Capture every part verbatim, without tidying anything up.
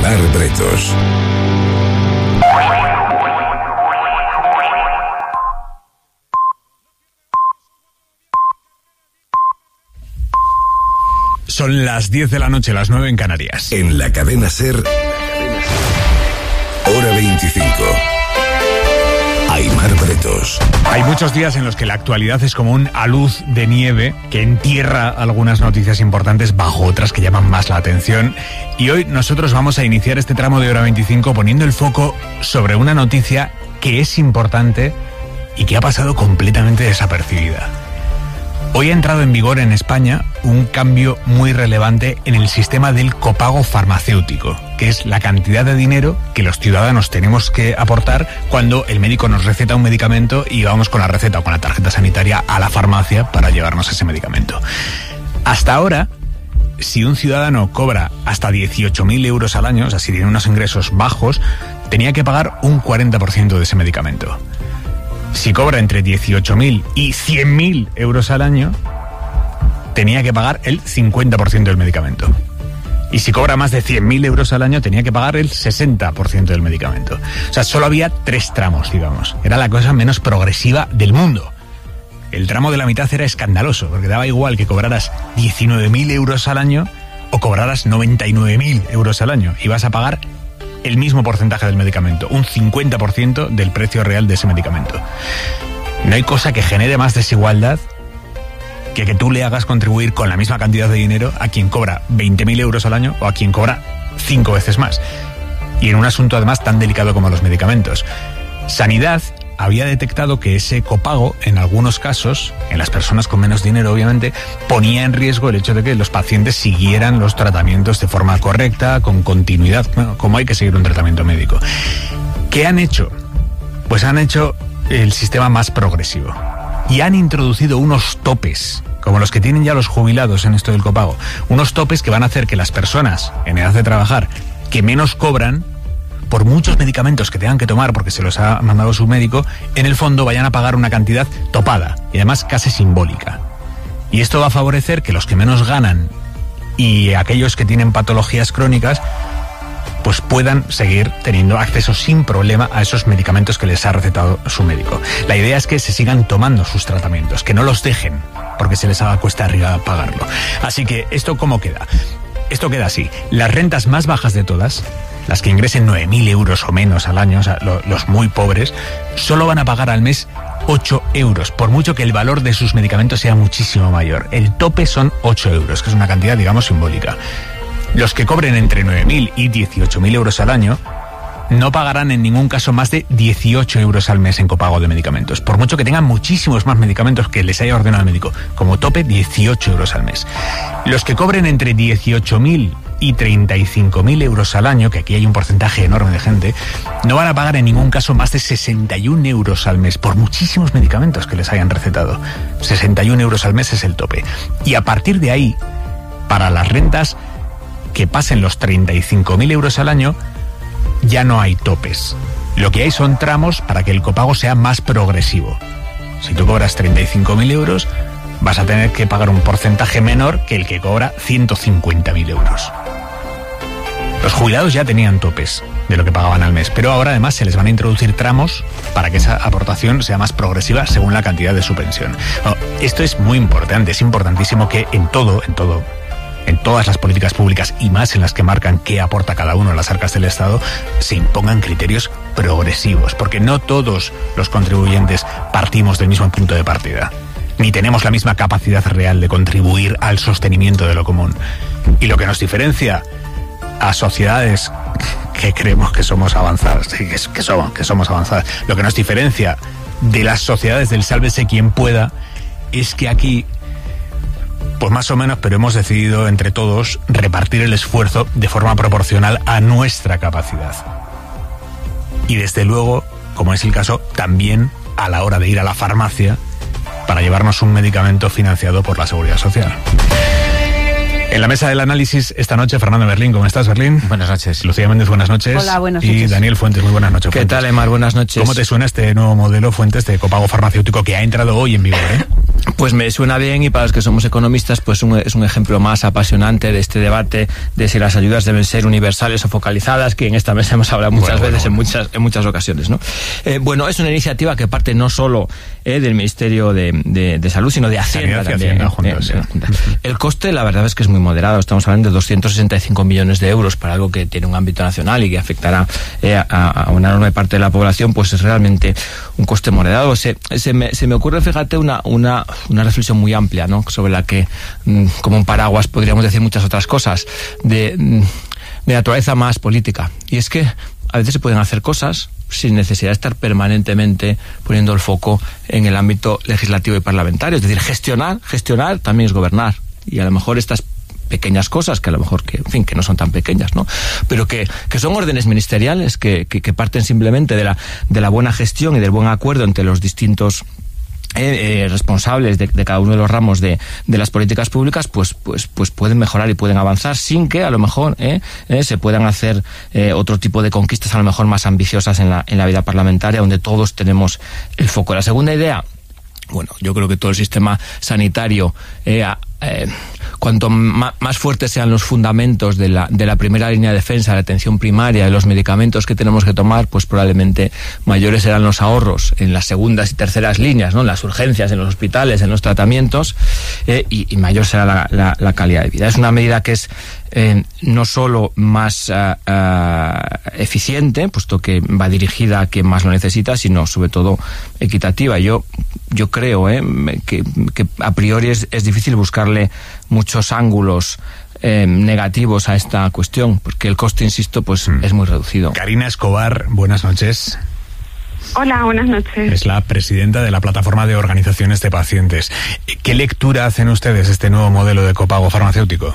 Aimar Bretos. Son las diez de la noche, las nueve en Canarias. En la cadena SER, hora veinticinco. Aimar Bretos. Hay muchos días en los que la actualidad es como un alud de nieve que entierra algunas noticias importantes bajo otras que llaman más la atención. Y hoy nosotros vamos a iniciar este tramo de hora veinticinco poniendo el foco sobre una noticia que es importante y que ha pasado completamente desapercibida. Hoy ha entrado en vigor en España un cambio muy relevante en el sistema del copago farmacéutico, que es la cantidad de dinero que los ciudadanos tenemos que aportar cuando el médico nos receta un medicamento y vamos con la receta o con la tarjeta sanitaria a la farmacia para llevarnos ese medicamento. Hasta ahora, si un ciudadano cobra hasta dieciocho mil euros al año, o sea, si tiene unos ingresos bajos, tenía que pagar un cuarenta por ciento de ese medicamento. Si cobra entre dieciocho mil y cien mil euros al año, tenía que pagar el cincuenta por ciento del medicamento. Y si cobra más de cien mil euros al año, tenía que pagar el sesenta por ciento del medicamento. O sea, solo había tres tramos, digamos. Era la cosa menos progresiva del mundo. El tramo de la mitad era escandaloso, porque daba igual que cobraras diecinueve mil euros al año o cobraras noventa y nueve mil euros al año. Ibas a pagar el mismo porcentaje del medicamento, un cincuenta por ciento del precio real de ese medicamento. No hay cosa que genere más desigualdad que que tú le hagas contribuir con la misma cantidad de dinero a quien cobra veinte mil euros al año o a quien cobra cinco veces más. Y en un asunto además tan delicado como los medicamentos. Sanidad había detectado que ese copago, en algunos casos, en las personas con menos dinero obviamente, ponía en riesgo el hecho de que los pacientes siguieran los tratamientos de forma correcta, con continuidad, bueno, como hay que seguir un tratamiento médico. ¿Qué han hecho? Pues han hecho el sistema más progresivo y han introducido unos topes, como los que tienen ya los jubilados en esto del copago, unos topes que van a hacer que las personas en edad de trabajar que menos cobran, por muchos medicamentos que tengan que tomar porque se los ha mandado su médico, en el fondo vayan a pagar una cantidad topada y además casi simbólica. Y esto va a favorecer que los que menos ganan y aquellos que tienen patologías crónicas pues puedan seguir teniendo acceso sin problema a esos medicamentos que les ha recetado su médico. La idea es que se sigan tomando sus tratamientos, que no los dejen porque se les haga cuesta arriba pagarlo. Así que, ¿esto cómo queda? Esto queda así. Las rentas más bajas de todas, las que ingresen nueve mil euros o menos al año, o sea, lo, los muy pobres, solo van a pagar al mes ocho euros, por mucho que el valor de sus medicamentos sea muchísimo mayor. El tope son ocho euros, que es una cantidad, digamos, simbólica. Los que cobren entre nueve mil y dieciocho mil euros al año no pagarán en ningún caso más de dieciocho euros al mes en copago de medicamentos, por mucho que tengan muchísimos más medicamentos que les haya ordenado el médico. Como tope, dieciocho euros al mes. Los que cobren entre dieciocho mil y treinta y cinco mil euros al año, que aquí hay un porcentaje enorme de gente, no van a pagar en ningún caso más de sesenta y un euros al mes por muchísimos medicamentos que les hayan recetado. sesenta y un euros al mes es el tope. Y a partir de ahí, para las rentas que pasen los treinta y cinco mil euros al año, ya no hay topes. Lo que hay son tramos para que el copago sea más progresivo. Si tú cobras treinta y cinco mil euros, vas a tener que pagar un porcentaje menor que el que cobra ciento cincuenta mil euros. Los jubilados ya tenían topes de lo que pagaban al mes, pero ahora además se les van a introducir tramos para que esa aportación sea más progresiva según la cantidad de su pensión. Bueno, esto es muy importante, es importantísimo que en todo, en todo, en todas las políticas públicas y más en las que marcan qué aporta cada uno a las arcas del Estado, se impongan criterios progresivos, porque no todos los contribuyentes partimos del mismo punto de partida, ni tenemos la misma capacidad real de contribuir al sostenimiento de lo común. Y lo que nos diferencia a sociedades que creemos que somos avanzadas, que, que, somos, que somos avanzadas, lo que nos diferencia de las sociedades del sálvese quien pueda, es que aquí, pues más o menos, pero hemos decidido entre todos repartir el esfuerzo de forma proporcional a nuestra capacidad. Y desde luego, como es el caso, también a la hora de ir a la farmacia para llevarnos un medicamento financiado por la Seguridad Social. En la mesa del análisis esta noche, Fernando Berlín. ¿Cómo estás, Berlín? Buenas noches. Lucía Méndez, buenas noches. Hola, buenas noches. Y Daniel Fuentes, muy buenas noches. ¿Qué Fuentes. tal, Emar? Buenas noches. ¿Cómo te suena este nuevo modelo, Fuentes, de copago farmacéutico que ha entrado hoy en vigor, eh? Pues me suena bien, y para los que somos economistas, pues un, es un ejemplo más apasionante de este debate de si las ayudas deben ser universales o focalizadas, que en esta mesa hemos hablado muchas bueno, veces bueno, bueno. en muchas en muchas ocasiones, ¿no? Eh, bueno, es una iniciativa que parte no solo eh, del Ministerio de, de, de Salud, sino de Hacienda Sanidad y también. Hacienda juntos, eh, sí. eh, el coste, la verdad es que es muy moderado. Estamos hablando de doscientos sesenta y cinco millones de euros para algo que tiene un ámbito nacional y que afectará eh, a, a una enorme parte de la población. Pues es realmente un coste moderado. Se, se, me, se me ocurre, fíjate, una, una, una reflexión muy amplia, ¿no? Sobre la que, mmm, como un paraguas, podríamos decir muchas otras cosas de, mmm, de naturaleza más política. Y es que a veces se pueden hacer cosas sin necesidad de estar permanentemente poniendo el foco en el ámbito legislativo y parlamentario. Es decir, gestionar, gestionar también es gobernar. Y a lo mejor estas pequeñas cosas, que a lo mejor, que en fin, que no son tan pequeñas, ¿no? Pero que, que son órdenes ministeriales que, que, que parten simplemente de la, de la buena gestión y del buen acuerdo entre los distintos Eh, eh, responsables de, de cada uno de los ramos de, de las políticas públicas, pues, pues, pues pueden mejorar y pueden avanzar sin que a lo mejor eh, eh, se puedan hacer eh, otro tipo de conquistas a lo mejor más ambiciosas en la, en la vida parlamentaria, donde todos tenemos el foco. La segunda idea, bueno, yo creo que todo el sistema sanitario, eh, eh, cuanto ma, más fuertes sean los fundamentos de la, de la primera línea de defensa, de la atención primaria, de los medicamentos que tenemos que tomar, pues probablemente mayores serán los ahorros en las segundas y terceras líneas, ¿no? En las urgencias, en los hospitales, en los tratamientos, eh, y, y mayor será la, la, la calidad de vida. Es una medida que es eh, no solo más uh, uh, eficiente, puesto que va dirigida a quien más lo necesita, sino sobre todo equitativa. Yo yo creo eh, que, que a priori es, es difícil buscarle muchos ángulos eh, negativos a esta cuestión, porque el coste, insisto, pues mm. es muy reducido. Karina Escobar, buenas noches. Hola, buenas noches. Es la presidenta de la plataforma de organizaciones de pacientes. ¿Qué lectura hacen ustedes de este nuevo modelo de copago farmacéutico?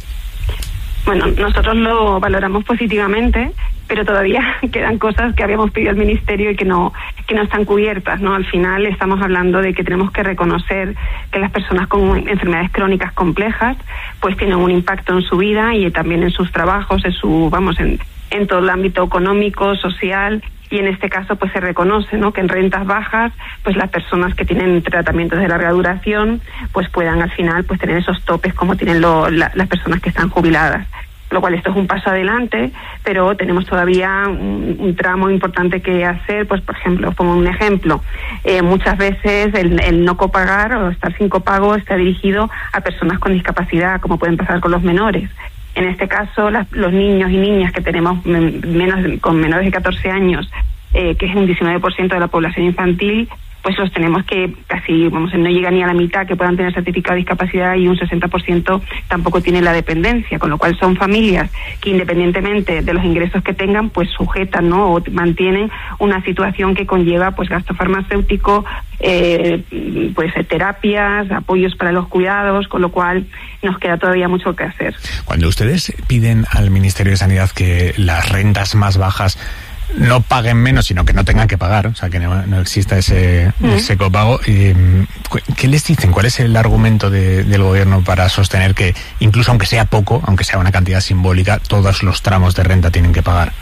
Bueno, nosotros lo valoramos positivamente, pero todavía quedan cosas que habíamos pedido al Ministerio y que no que no están cubiertas, ¿no? Al final estamos hablando de que tenemos que reconocer que las personas con enfermedades crónicas complejas pues tienen un impacto en su vida y también en sus trabajos, en su, vamos, en, en todo el ámbito económico, social. Y en este caso pues se reconoce, ¿no?, que en rentas bajas pues las personas que tienen tratamientos de larga duración pues puedan al final pues tener esos topes como tienen lo, la, las personas que están jubiladas. Lo cual esto es un paso adelante, pero tenemos todavía un, un tramo importante que hacer. Pues por ejemplo, pongo un ejemplo, eh, muchas veces el, el no copagar o estar sin copago está dirigido a personas con discapacidad, como pueden pasar con los menores. En este caso, las, los niños y niñas que tenemos menos con menores de catorce años, eh, que es un diecinueve por ciento de la población infantil, pues los tenemos que casi, vamos, no llega ni a la mitad que puedan tener certificado de discapacidad, y un sesenta por ciento tampoco tiene la dependencia, con lo cual son familias que independientemente de los ingresos que tengan, pues sujetan, ¿no?, o mantienen una situación que conlleva pues gasto farmacéutico, eh, pues terapias, apoyos para los cuidados, con lo cual nos queda todavía mucho que hacer. Cuando ustedes piden al Ministerio de Sanidad que las rentas más bajas no paguen menos, sino que no tengan que pagar, o sea, que no, no exista ese, mm. ese copago, eh, ¿qué les dicen? ¿Cuál es el argumento de, del gobierno para sostener que, incluso aunque sea poco, aunque sea una cantidad simbólica, todos los tramos de renta tienen que pagar?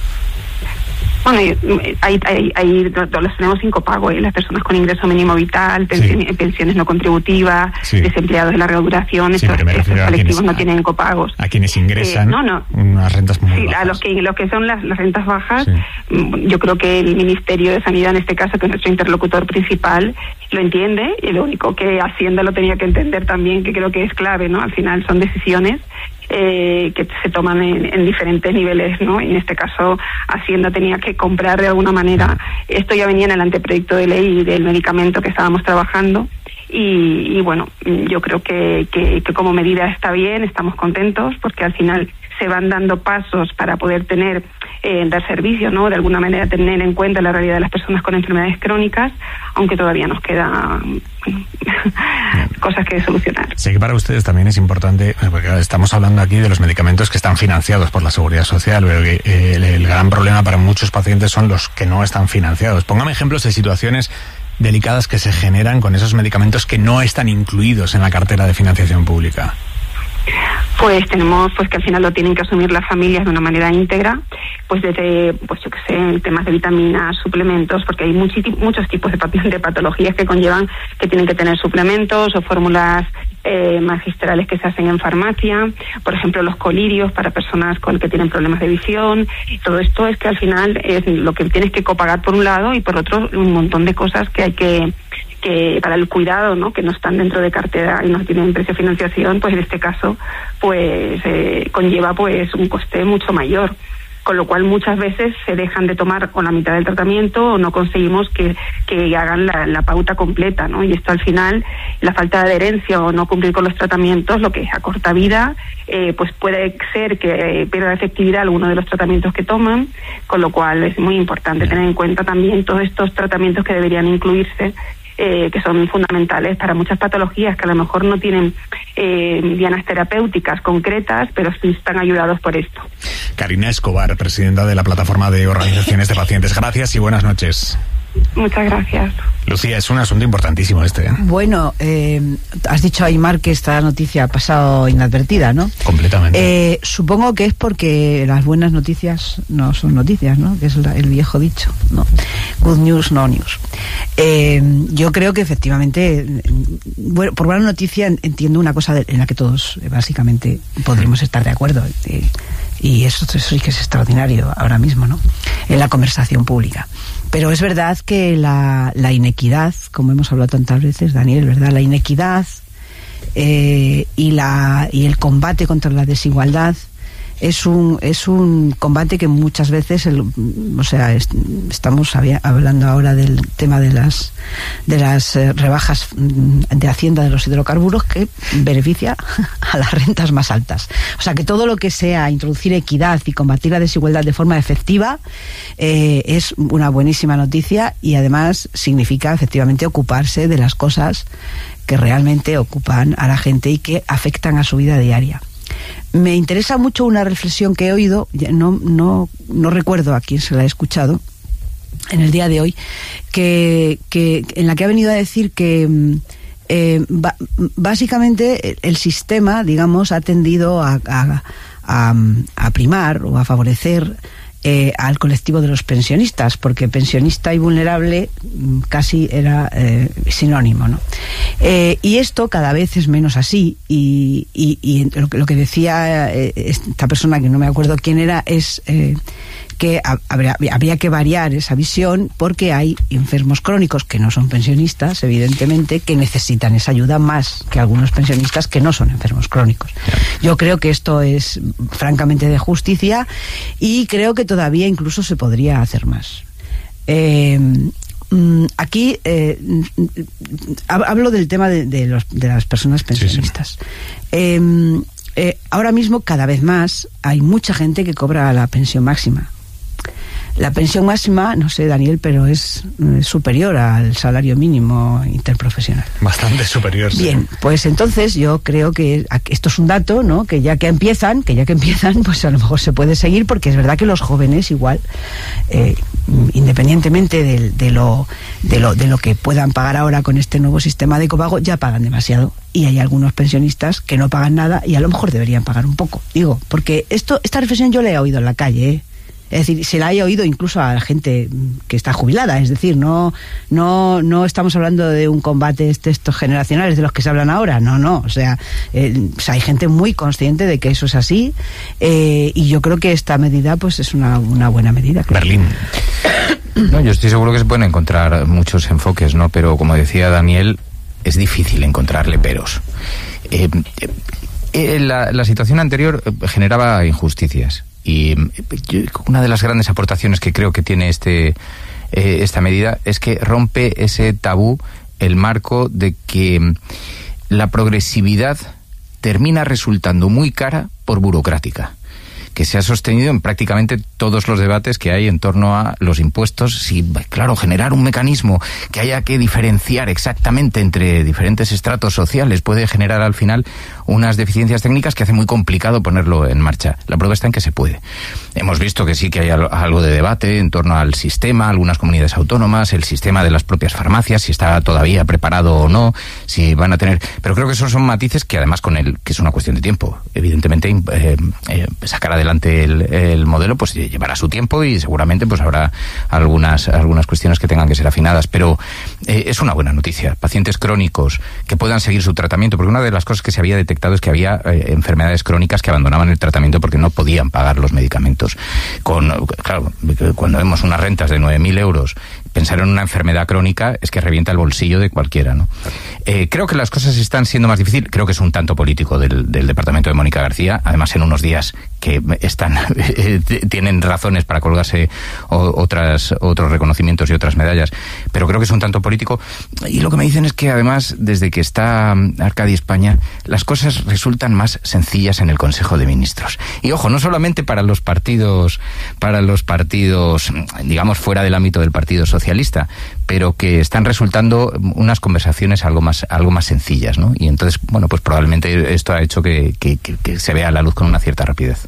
Bueno, ahí, ahí, ahí los tenemos sin copago, ¿eh? Las personas con ingreso mínimo vital, pensiones, sí. pensiones no contributivas, sí. desempleados de larga duración, sí, estos, estos colectivos quienes, no tienen copagos. A quienes ingresan eh, no, no. unas rentas muy sí, bajas. A los que, los que son las, las rentas bajas, sí. yo creo que el Ministerio de Sanidad, en este caso, que es nuestro interlocutor principal, lo entiende, y lo único que Hacienda lo tenía que entender también, que creo que es clave, ¿no? Al final son decisiones Eh, que se toman en, en diferentes niveles, ¿no? En este caso, Hacienda tenía que comprar de alguna manera. Esto ya venía en el anteproyecto de ley del medicamento que estábamos trabajando. Y, y bueno, yo creo que, que, que como medida está bien, estamos contentos, porque al final se van dando pasos para poder tener, eh, dar servicio, ¿no? De alguna manera tener en cuenta la realidad de las personas con enfermedades crónicas, aunque todavía nos queda bueno, cosas que solucionar. Sé que para ustedes también es importante, porque estamos hablando aquí de los medicamentos que están financiados por la Seguridad Social, pero que eh, el, el gran problema para muchos pacientes son los que no están financiados. Póngame ejemplos de situaciones delicadas que se generan con esos medicamentos que no están incluidos en la cartera de financiación pública. Pues tenemos pues que al final lo tienen que asumir las familias de una manera íntegra, pues desde, pues yo que sé, temas de vitaminas, suplementos, porque hay muchos, muchos tipos de, pat- de patologías que conllevan que tienen que tener suplementos o fórmulas eh, magistrales que se hacen en farmacia, por ejemplo los colirios para personas con que tienen problemas de visión, y todo esto es que al final es lo que tienes que copagar por un lado y por otro un montón de cosas que hay que que para el cuidado, ¿no?, que no están dentro de cartera y no tienen precio de financiación, pues en este caso pues eh, conlleva pues un coste mucho mayor, con lo cual muchas veces se dejan de tomar con la mitad del tratamiento o no conseguimos que, que hagan la, la pauta completa, ¿no? Y esto al final, la falta de adherencia o no cumplir con los tratamientos, lo que acorta vida, eh, pues puede ser que eh, pierda efectividad alguno de los tratamientos que toman, con lo cual es muy importante tener en cuenta también todos estos tratamientos que deberían incluirse, Eh, que son fundamentales para muchas patologías que a lo mejor no tienen eh, dianas terapéuticas concretas, pero sí están ayudados por esto. Karina Escobar, presidenta de la Plataforma de Organizaciones de Pacientes. Gracias y buenas noches. Muchas gracias. Lucía, es un asunto importantísimo este, ¿eh? Bueno, eh, has dicho, Aymar, que esta noticia ha pasado inadvertida, ¿no? Completamente. Eh, supongo que es porque las buenas noticias no son noticias, ¿no? Que es la, el viejo dicho, ¿no? Good news, no news. Eh, yo creo que efectivamente, bueno, por buena noticia entiendo una cosa de, en la que todos eh, básicamente podremos estar de acuerdo. Eh, y eso, eso sí que es extraordinario ahora mismo, ¿no?, en la conversación pública. Pero es verdad que la, la inequidad, como hemos hablado tantas veces, Daniel, ¿verdad?, la inequidad eh, y, la, y el combate contra la desigualdad es un es un combate que muchas veces el, o sea es, estamos había, hablando ahora del tema de las de las eh, rebajas de Hacienda de los hidrocarburos, que beneficia a las rentas más altas. O sea que todo lo que sea introducir equidad y combatir la desigualdad de forma efectiva eh, es una buenísima noticia, y además significa efectivamente ocuparse de las cosas que realmente ocupan a la gente y que afectan a su vida diaria. Me interesa mucho una reflexión que he oído, no, no, no recuerdo a quién se la he escuchado en el día de hoy, que, que en la que ha venido a decir que eh, ba, básicamente el, el sistema, digamos, ha tendido a, a, a, a primar o a favorecer Eh, al colectivo de los pensionistas, porque pensionista y vulnerable casi era eh, sinónimo, ¿no? Eh, y esto cada vez es menos así, y, y, y lo, que, lo que decía eh, esta persona, que no me acuerdo quién era, es eh, que habría, habría que variar esa visión, porque hay enfermos crónicos que no son pensionistas, evidentemente, que necesitan esa ayuda más que algunos pensionistas que no son enfermos crónicos. Yo creo que esto es francamente de justicia, y creo que todavía incluso se podría hacer más. Eh, aquí eh, hablo del tema de, de, los, de las personas pensionistas. Sí, sí. Eh, eh, ahora mismo cada vez más hay mucha gente que cobra la pensión máxima. La pensión máxima, no sé, Daniel, pero es eh, superior al salario mínimo interprofesional. Bastante superior, sí. Bien, pues entonces yo creo que esto es un dato, ¿no?, que ya que empiezan, que ya que empiezan, pues a lo mejor se puede seguir, porque es verdad que los jóvenes igual, eh, independientemente de, de, lo, de, lo, de lo que puedan pagar ahora con este nuevo sistema de copago, ya pagan demasiado. Y hay algunos pensionistas que no pagan nada y a lo mejor deberían pagar un poco. Digo, porque esto esta reflexión yo la he oído en la calle, ¿eh? Es decir, se la he oído incluso a la gente que está jubilada. Es decir, no no no estamos hablando de un combate este, estos generacionales de los que se hablan ahora. No, no. O sea, eh, o sea hay gente muy consciente de que eso es así, eh, y yo creo que esta medida pues es una, una buena medida. Claro. Berlín. No, yo estoy seguro que se pueden encontrar muchos enfoques, ¿no? Pero como decía Daniel, es difícil encontrarle peros. Eh, eh, la, la situación anterior generaba injusticias. Y una de las grandes aportaciones que creo que tiene este eh, esta medida es que rompe ese tabú, el marco de que la progresividad termina resultando muy cara por burocrática. que se ha sostenido en prácticamente todos los debates que hay en torno a los impuestos. Si, claro, generar un mecanismo que haya que diferenciar exactamente entre diferentes estratos sociales puede generar al final unas deficiencias técnicas que hace muy complicado ponerlo en marcha. La prueba está en que se puede. Hemos visto que sí que hay algo de debate en torno al sistema, algunas comunidades autónomas, el sistema de las propias farmacias, si está todavía preparado o no, si van a tener... Pero creo que esos son matices que además con el... que es una cuestión de tiempo. Evidentemente, eh, eh, sacar adelante el, el modelo pues llevará su tiempo y seguramente pues habrá algunas, algunas cuestiones que tengan que ser afinadas. Pero eh, es una buena noticia. Pacientes crónicos que puedan seguir su tratamiento, porque una de las cosas que se había detectado es que había eh, enfermedades crónicas que abandonaban el tratamiento porque no podían pagar los medicamentos. Con, claro, cuando vemos unas rentas de nueve mil euros, pensar en una enfermedad crónica es que revienta el bolsillo de cualquiera, ¿no? Eh, creo que las cosas están siendo más difíciles. Creo que es un tanto político del, del departamento de Mónica García, además en unos días que están eh, tienen razones para colgarse o, otras otros reconocimientos y otras medallas, pero creo que es un tanto político. Y lo que me dicen es que además, desde que está Arcadi España, las cosas resultan más sencillas en el Consejo de Ministros. Y ojo, no solamente para los partidos, para los partidos, digamos, fuera del ámbito del Partido Socialista, pero que están resultando unas conversaciones algo más, algo más sencillas, ¿no? Y entonces, bueno, pues probablemente esto ha hecho que, que, que, que se vea la luz con una cierta rapidez.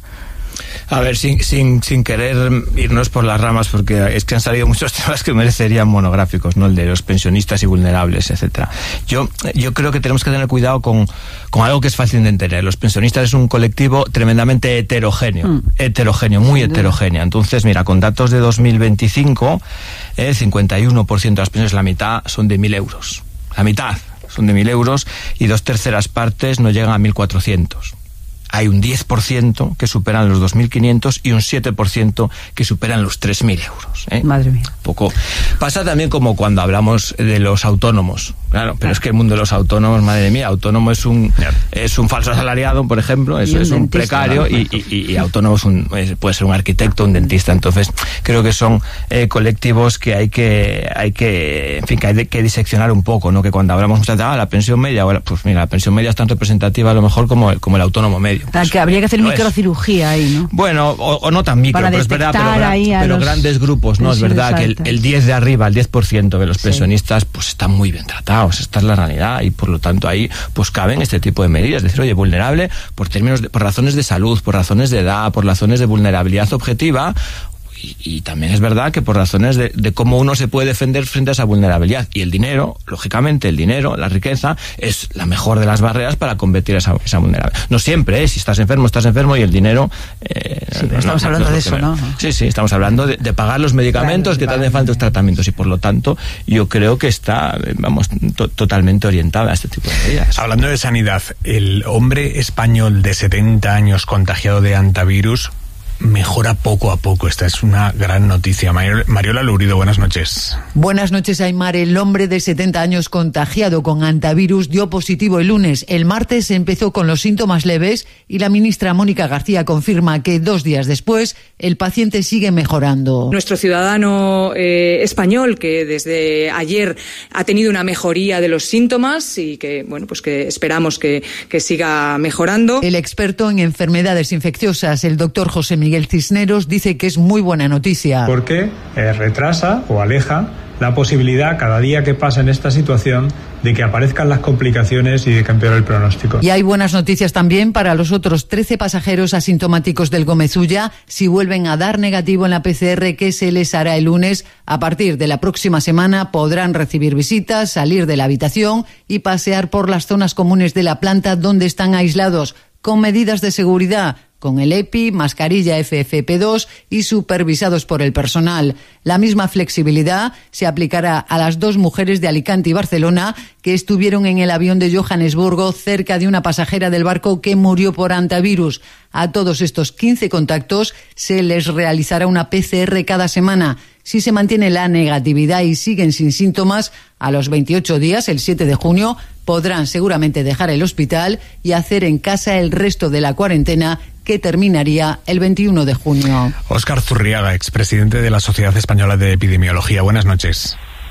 A ver, sin, sin, sin querer irnos por las ramas, porque es que han salido muchos temas que merecerían monográficos, ¿no? El de los pensionistas y vulnerables, etcétera. Yo, yo creo que tenemos que tener cuidado con, con algo que es fácil de entender. Los pensionistas es un colectivo tremendamente heterogéneo, mm. heterogéneo, muy heterogéneo. Entonces, mira, con datos de dos mil veinticinco, el cincuenta y uno por ciento de las pensiones, la mitad, son de mil euros. La mitad son de mil euros y dos terceras partes no llegan a mil cuatrocientos. Hay un diez por ciento que superan los dos mil quinientos y un siete por ciento que superan los tres mil euros. ¿eh? Madre mía. Poco. Pasa también como cuando hablamos de los autónomos. Claro, pero claro. Es que el mundo de los autónomos, madre mía, autónomo es un yeah. es un falso asalariado, por ejemplo, eso es un dentista, precario, ¿no? y, y, y autónomo es un, es, puede ser un arquitecto, un dentista. Entonces, creo que son eh, colectivos que hay que, hay que, en fin, que hay de, que diseccionar un poco, ¿no? Que cuando hablamos muchas veces, ah, la pensión media, bueno, pues mira, la pensión media es tan representativa a lo mejor como el, como el autónomo medio. Pues, que habría que hacer microcirugía ahí, ¿no? Bueno, o, o no tan micro, para pero es verdad, pero, pero los... grandes grupos, ¿no? Es verdad que el, el diez de arriba, el diez por ciento de los sí. pensionistas, pues están muy bien tratados, esta es la realidad, y por lo tanto ahí pues caben este tipo de medidas, es decir, oye, vulnerable por términos de, por razones de salud, por razones de edad, por razones de vulnerabilidad objetiva. Y, y también es verdad que por razones de, de cómo uno se puede defender frente a esa vulnerabilidad. Y el dinero, lógicamente, el dinero, la riqueza, es la mejor de las barreras para combatir esa, esa vulnerabilidad. No siempre, ¿eh? Si estás enfermo, estás enfermo y el dinero... Eh, sí, no, estamos no, hablando no de eso, ¿no? Sí, sí, estamos hablando de, de pagar los medicamentos claro, que te hacen falta los tratamientos y por lo tanto yo creo que está, vamos, to, totalmente orientada a este tipo de medidas. Hablando de sanidad, el hombre español de setenta años contagiado de hantavirus mejora poco a poco. Esta es una gran noticia. Mariola Lurido, buenas noches. Buenas noches, Aymar. El hombre de setenta años contagiado con hantavirus dio positivo el lunes. El martes empezó con los síntomas leves y la ministra Mónica García confirma que dos días después el paciente sigue mejorando. Nuestro ciudadano eh, español, que desde ayer ha tenido una mejoría de los síntomas y que, bueno, pues que esperamos que, que siga mejorando. El experto en enfermedades infecciosas, el doctor José Miguel Cisneros, dice que es muy buena noticia. Porque eh, retrasa o aleja la posibilidad cada día que pasa en esta situación de que aparezcan las complicaciones y de que empeore el pronóstico. Y hay buenas noticias también para los otros trece pasajeros asintomáticos del Gómez Ulla. Si vuelven a dar negativo en la P C R que se les hará el lunes, a partir de la próxima semana podrán recibir visitas, salir de la habitación y pasear por las zonas comunes de la planta donde están aislados, con medidas de seguridad, con el EPI, mascarilla F F P dos y supervisados por el personal. La misma flexibilidad se aplicará a las dos mujeres de Alicante y Barcelona que estuvieron en el avión de Johannesburgo cerca de una pasajera del barco que murió por hantavirus. A todos estos quince contactos se les realizará una P C R cada semana. Si se mantiene la negatividad y siguen sin síntomas, a los veintiocho días, el siete de junio, podrán seguramente dejar el hospital y hacer en casa el resto de la cuarentena que terminaría el veintiuno de junio. Óscar Zurriaga, expresidente de la Sociedad Española de Epidemiología. Buenas noches.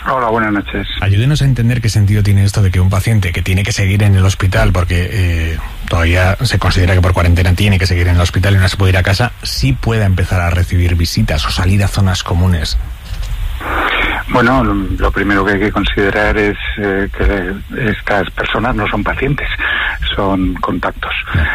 Hola, buenas noches. Ayúdenos a entender qué sentido tiene esto de que un paciente que tiene que seguir en el hospital, porque eh, todavía se considera que por cuarentena tiene que seguir en el hospital y no se puede ir a casa, sí pueda empezar a recibir visitas o salir a zonas comunes. Bueno, lo primero que hay que considerar es eh, que estas personas no son pacientes, son contactos.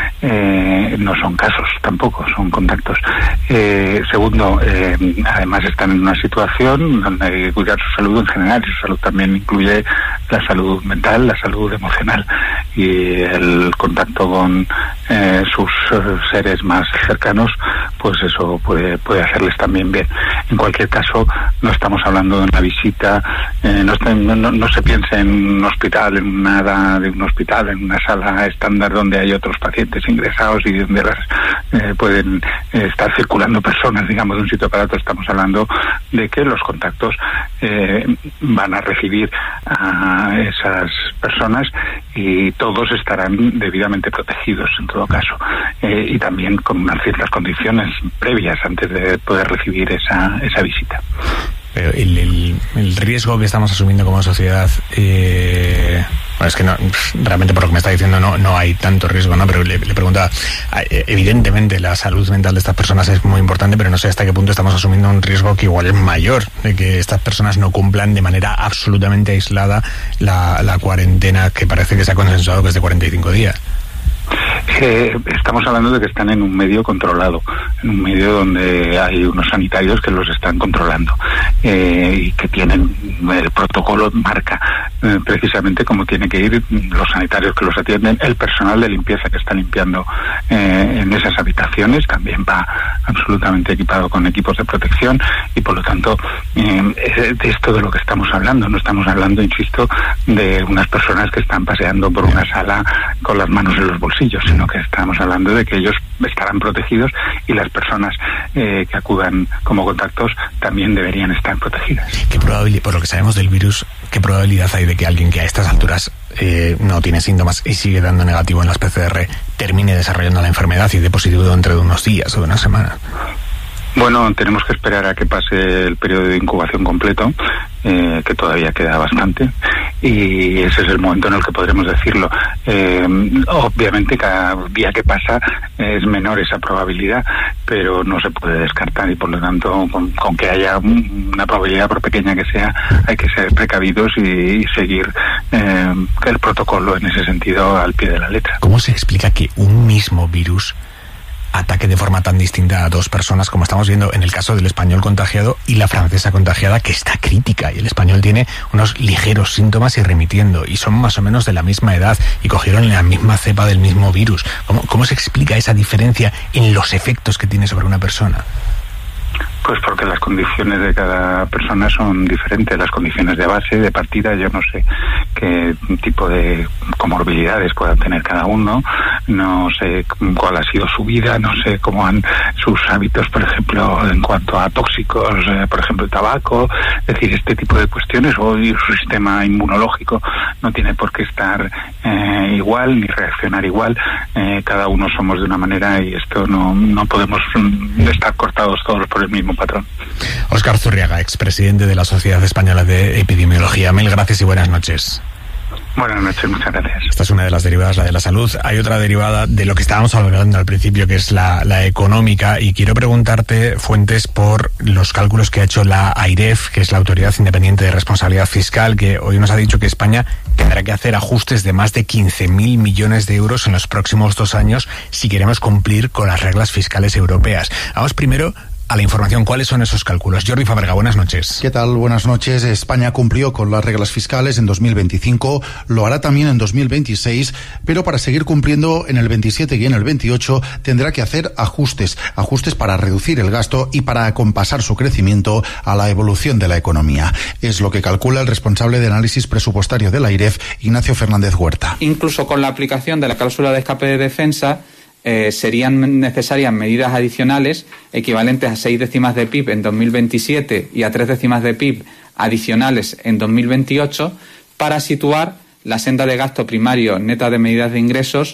Eh, no son casos tampoco, son contactos. Eh, segundo, eh, además están en una situación donde hay que cuidar su salud en general, y su salud también incluye la salud mental, la salud emocional, y el contacto con eh, sus eh, seres más cercanos, pues eso puede, puede hacerles también bien. En cualquier caso, no estamos hablando de una visita, eh, no, está, no, no se piense en un hospital, en nada de un hospital, en una sala estándar donde hay otros pacientes ingresados y donde las, eh, pueden eh, estar circulando personas, digamos, de un sitio para otro. Estamos hablando de que los contactos eh, van a recibir a esas personas y todos estarán debidamente protegidos en todo caso, eh, y también con unas ciertas condiciones previas antes de poder recibir esa, esa visita. Pero el, el, el riesgo que estamos asumiendo como sociedad, eh, bueno, es que no, realmente por lo que me está diciendo no, no hay tanto riesgo, ¿no? Pero le, le preguntaba, evidentemente la salud mental de estas personas es muy importante, pero no sé hasta qué punto estamos asumiendo un riesgo que igual es mayor, de que estas personas no cumplan de manera absolutamente aislada la, la cuarentena que parece que se ha consensuado que es de cuarenta y cinco días. Eh, estamos hablando de que están en un medio controlado, en un medio donde hay unos sanitarios que los están controlando, eh, y que tienen el protocolo, marca eh, precisamente cómo tiene que ir los sanitarios que los atienden, el personal de limpieza que está limpiando eh, en esas habitaciones también va absolutamente equipado con equipos de protección, y por lo tanto eh, de esto de lo que estamos hablando. No estamos hablando, insisto, de unas personas que están paseando por una sala con las manos en los bolsillos, sino que estamos hablando de que ellos estarán protegidos, y las personas eh, que acudan como contactos también deberían estar protegidas. ¿Qué probabilidad, por lo que sabemos del virus, qué probabilidad hay de que alguien que a estas alturas eh, no tiene síntomas y sigue dando negativo en las P C R termine desarrollando la enfermedad y dé positivo dentro de unos días o de una semana? Bueno, tenemos que esperar a que pase el periodo de incubación completo, eh, que todavía queda bastante, y ese es el momento en el que podremos decirlo. Eh, obviamente cada día que pasa es menor esa probabilidad, pero no se puede descartar, y por lo tanto con, con que haya una probabilidad, por pequeña que sea, hay que ser precavidos y, y seguir eh, el protocolo en ese sentido al pie de la letra. ¿Cómo se explica que un mismo virus ataque de forma tan distinta a dos personas, como estamos viendo en el caso del español contagiado y la francesa contagiada, que está crítica, y el español tiene unos ligeros síntomas y remitiendo, y son más o menos de la misma edad y cogieron la misma cepa del mismo virus? ¿Cómo, cómo se explica esa diferencia en los efectos que tiene sobre una persona? Pues porque las condiciones de cada persona son diferentes, las condiciones de base, de partida. Yo no sé qué tipo de comorbilidades puedan tener cada uno, no sé cuál ha sido su vida, no sé cómo han sus hábitos, por ejemplo, en cuanto a tóxicos, eh, por ejemplo, el tabaco, es decir, este tipo de cuestiones, o su sistema inmunológico no tiene por qué estar eh, igual ni reaccionar igual. Eh, cada uno somos de una manera, y esto no, no podemos mm, estar cortados todos por el mismo patrón. Óscar Zurriaga, expresidente de la Sociedad Española de Epidemiología. Mil gracias y buenas noches. Buenas noches, muchas gracias. Esta es una de las derivadas, la de la salud. Hay otra derivada de lo que estábamos hablando al principio, que es la, la económica, y quiero preguntarte, Fuentes, por los cálculos que ha hecho la AIREF, que es la Autoridad Independiente de Responsabilidad Fiscal, que hoy nos ha dicho que España tendrá que hacer ajustes de más de quince mil millones de euros en los próximos dos años si queremos cumplir con las reglas fiscales europeas. Vamos primero a la información. ¿Cuáles son esos cálculos? Jordi Fábrega, buenas noches. ¿Qué tal? Buenas noches. España cumplió con las reglas fiscales en dos mil veinticinco, lo hará también en dos mil veintiséis, pero para seguir cumpliendo en el veintisiete y en el veintiocho tendrá que hacer ajustes, ajustes para reducir el gasto y para acompasar su crecimiento a la evolución de la economía. Es lo que calcula el responsable de análisis presupuestario de la AIREF, Ignacio Fernández Huerta. Incluso con la aplicación de la cláusula de escape de defensa, Eh, serían necesarias medidas adicionales equivalentes a seis décimas de P I B en dos mil veintisiete y a tres décimas de P I B adicionales en dos mil veintiocho para situar la senda de gasto primario neta de medidas de ingresos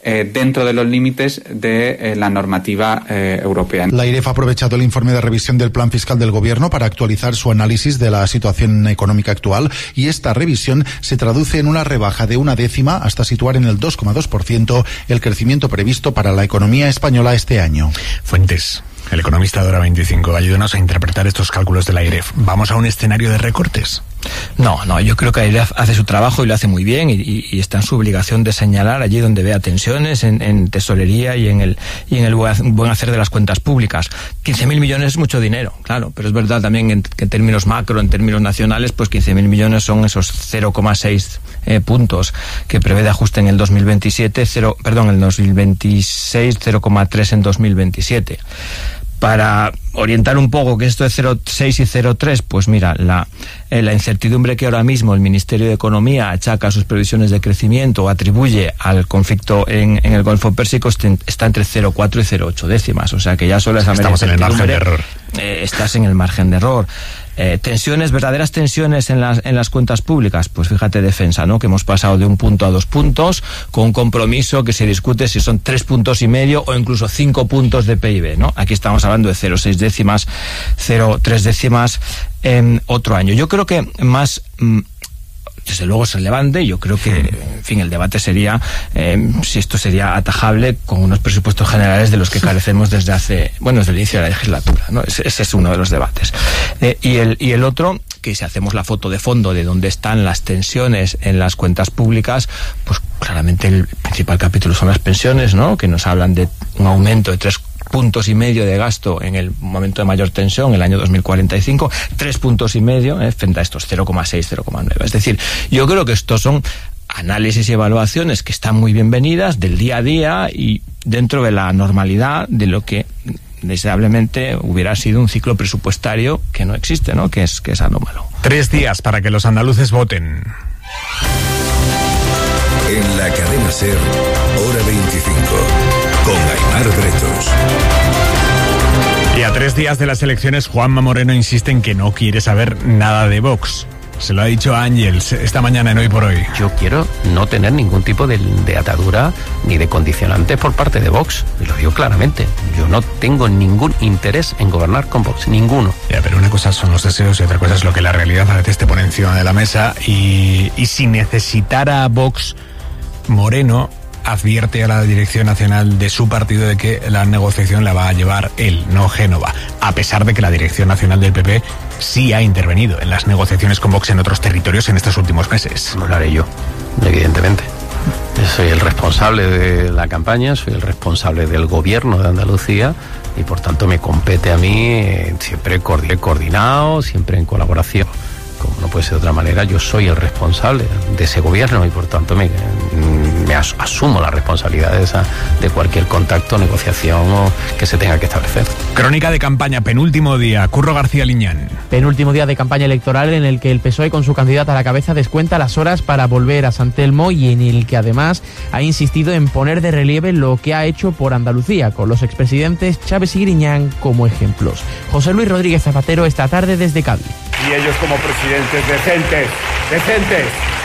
eh, dentro de los límites de eh, la normativa eh, europea. La AIREF ha aprovechado el informe de revisión del plan fiscal del Gobierno para actualizar su análisis de la situación económica actual, y esta revisión se traduce en una rebaja de una décima hasta situar en el dos coma dos por ciento el crecimiento previsto para la economía española este año. Fuentes, el economista de Hora veinticinco, ayúdanos a interpretar estos cálculos de la AIREF. ¿Vamos a un escenario de recortes? No, no, yo creo que AIREF hace su trabajo y lo hace muy bien, y, y, y está en su obligación de señalar allí donde vea tensiones en, en tesorería y en el y en el buen hacer de las cuentas públicas. quince mil millones es mucho dinero, claro, pero es verdad también en, que en términos macro, en términos nacionales, pues quince mil millones son esos cero coma seis eh, puntos que prevé de ajuste en el dos mil veintisiete, cero, perdón, el dos mil veintiséis, cero coma tres en dos mil veintisiete. Para orientar un poco que esto de cero coma seis y cero coma tres, pues mira, la, eh, la incertidumbre que ahora mismo el Ministerio de Economía achaca a sus previsiones de crecimiento o atribuye al conflicto en, en el Golfo Pérsico está entre cero coma cuatro y cero coma ocho décimas, o sea que ya solo esa estamos en el margen de error. Eh, estás en el margen de error. Eh, tensiones, verdaderas tensiones en las en las cuentas públicas, pues fíjate, defensa, ¿no? Que hemos pasado de un punto a dos puntos, con un compromiso que se discute si son tres puntos y medio o incluso cinco puntos de P I B, ¿no? Aquí estamos hablando de cero coma seis décimas, cero coma tres décimas en otro año. Yo creo que más... Mm, desde luego es relevante. Yo creo que, en fin, el debate sería eh, si esto sería atajable con unos presupuestos generales de los que carecemos desde hace, bueno, desde el inicio de la legislatura, ¿no? Ese, ese es uno de los debates. Eh, y el y el otro, que si hacemos la foto de fondo de dónde están las tensiones en las cuentas públicas, pues claramente el principal capítulo son las pensiones, ¿no? Que nos hablan de un aumento de tres puntos y medio de gasto en el momento de mayor tensión, el año dos mil cuarenta y cinco, tres puntos y medio eh, frente a estos cero coma seis, cero coma nueve. Es decir, yo creo que estos son análisis y evaluaciones que están muy bienvenidas del día a día y dentro de la normalidad de lo que deseablemente hubiera sido un ciclo presupuestario que no existe, ¿no? Que es, que es anómalo. Tres días para que los andaluces voten. En la cadena SER, Hora veinticinco, con Aimar Bretos. Y a tres días de las elecciones, Juanma Moreno insiste en que no quiere saber nada de Vox. Se lo ha dicho a Ángels esta mañana en Hoy por Hoy. Yo quiero no tener ningún tipo de, de atadura ni de condicionantes por parte de Vox. Y lo digo claramente. Yo no tengo ningún interés en gobernar con Vox. Ninguno. Ya, pero una cosa son los deseos y otra cosa es lo que la realidad a veces te pone encima de la mesa. Y, y si necesitara a Vox, Moreno advierte a la dirección nacional de su partido de que la negociación la va a llevar él, no Génova, a pesar de que la dirección nacional del P P sí ha intervenido en las negociaciones con Vox en otros territorios en estos últimos meses. No lo haré yo, evidentemente. Yo soy el responsable de la campaña, soy el responsable del gobierno de Andalucía y por tanto me compete a mí eh, siempre coordinado, siempre en colaboración. Como no puede ser de otra manera, yo soy el responsable de ese gobierno y por tanto me, me as, asumo la responsabilidad de, esa, de cualquier contacto, negociación o que se tenga que establecer. Crónica de campaña, penúltimo día. Curro García Liñán. Penúltimo día de campaña electoral en el que el P S O E con su candidata a la cabeza descuenta las horas para volver a San Telmo y en el que además ha insistido en poner de relieve lo que ha hecho por Andalucía, con los expresidentes Chávez y Griñán como ejemplos. José Luis Rodríguez Zapatero esta tarde desde Cádiz. Y ellos como presidentes decentes, decentes.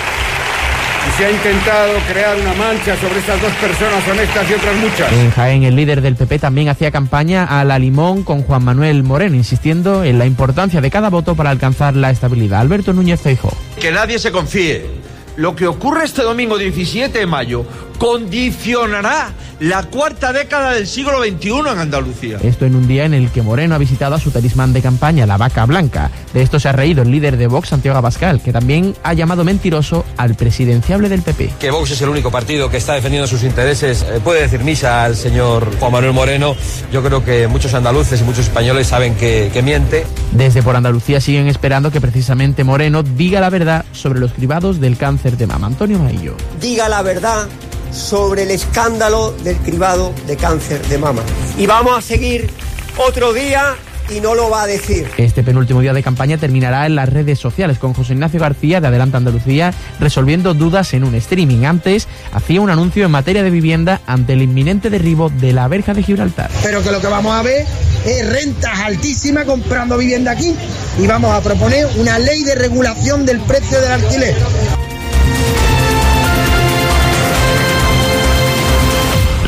Y se ha intentado crear una mancha sobre estas dos personas honestas y otras muchas. En Jaén, el líder del P P también hacía campaña a la limón con Juan Manuel Moreno, insistiendo en la importancia de cada voto para alcanzar la estabilidad. Alberto Núñez Feijóo. Que nadie se confíe. Lo que ocurre este domingo diecisiete de mayo condicionará la cuarta década del siglo veintiuno en Andalucía. Esto en un día en el que Moreno ha visitado a su talismán de campaña, la vaca blanca. De esto se ha reído el líder de Vox, Santiago Abascal, que también ha llamado mentiroso al presidenciable del P P. Que Vox es el único partido que está defendiendo sus intereses. Eh, puede decir misa al señor Juan Manuel Moreno. Yo creo que muchos andaluces y muchos españoles saben que, que miente. Desde Por Andalucía siguen esperando que precisamente Moreno diga la verdad sobre los cribados del cáncer de mama. Antonio Maillo. Diga la verdad sobre el escándalo del cribado de cáncer de mama. Y vamos a seguir otro día y no lo va a decir. Este penúltimo día de campaña terminará en las redes sociales con José Ignacio García de Adelante Andalucía resolviendo dudas en un streaming. Antes hacía un anuncio en materia de vivienda ante el inminente derribo de la verja de Gibraltar. Pero que lo que vamos a ver es rentas altísimas comprando vivienda aquí y vamos a proponer una ley de regulación del precio del alquiler.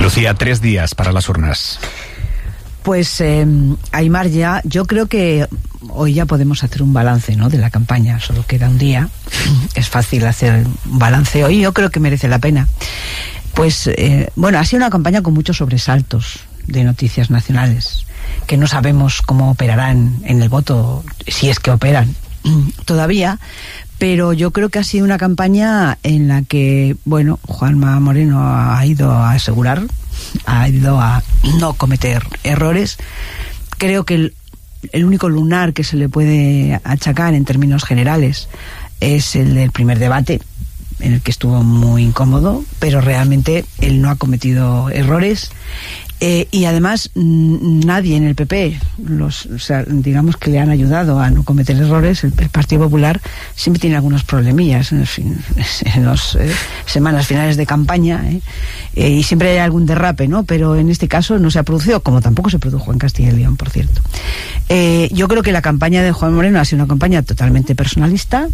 Lucía, tres días para las urnas. Pues, eh, Aimar, ya, yo creo que hoy ya podemos hacer un balance, ¿no?, de la campaña. Solo queda un día. Es fácil hacer un balance hoy. Yo creo que merece la pena. Pues, eh, bueno, ha sido una campaña con muchos sobresaltos de noticias nacionales, que no sabemos cómo operarán en el voto, si es que operan todavía, pero yo creo que ha sido una campaña en la que, bueno, Juanma Moreno ha ido a asegurar, ha ido a no cometer errores. Creo que el, el único lunar que se le puede achacar en términos generales es el del primer debate, en el que estuvo muy incómodo, pero realmente él no ha cometido errores. Eh, y además nadie en el P P, los, o sea, digamos que le han ayudado a no cometer errores. El, el Partido Popular siempre tiene algunos problemillas en, fin, en las eh, semanas finales de campaña, eh, eh, y siempre hay algún derrape, ¿no? Pero en este caso no se ha producido, como tampoco se produjo en Castilla y León, por cierto. Eh, yo creo que la campaña de Juan Moreno ha sido una campaña totalmente personalista.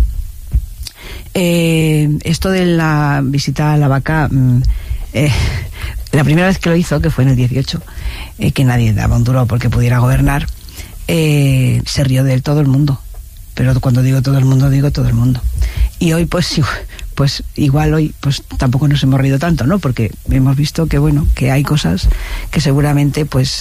Eh, esto de la visita a la vaca, eh, la primera vez que lo hizo, que fue en el dieciocho, eh, que nadie daba un duro porque pudiera gobernar, eh, se rió de él todo el mundo. Pero cuando digo todo el mundo, digo todo el mundo. Y hoy, pues, pues igual hoy, pues tampoco nos hemos reído tanto, ¿no? Porque hemos visto que, bueno, que hay cosas que seguramente, pues,